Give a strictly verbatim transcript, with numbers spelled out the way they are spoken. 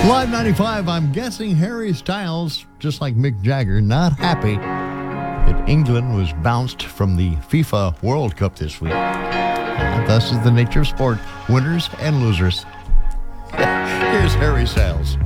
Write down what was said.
Live ninety-five, I'm guessing Harry Styles, just like Mick Jagger, not happy that England was bounced from the FIFA World Cup this week. Uh, thus is the nature of sport, winners and losers. Here's Harry Styles.